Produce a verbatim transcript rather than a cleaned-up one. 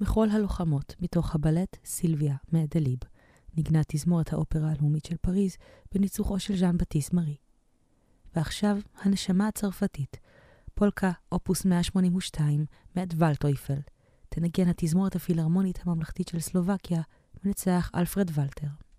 מחול הלוחמות, מתוך הבלט סילביה מאדליב, נגנה תזמורת האופרה הלאומית של פריז בניצוחו של ז'אן בטיסט מארי. ועכשיו הנשמה הצרפתית, פולקה אופוס מאה שמונים ושתיים מאת ולטויפל, תנגן התזמורת הפילהרמונית הממלכתית של סלובקיה, מנצח אלפרד ולטר.